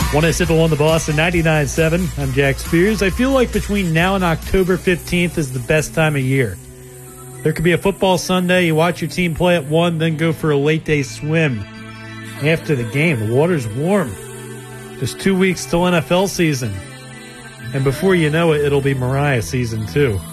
106.1 The Boston, 99.7. I'm Jack Spears. I feel like between now and October 15th is the best time of year. There could be a football Sunday, you watch your team play at 1, then go for a late-day swim. After the game, the water's warm. Just 2 weeks till NFL season. And before you know it, it'll be Mariah season 2.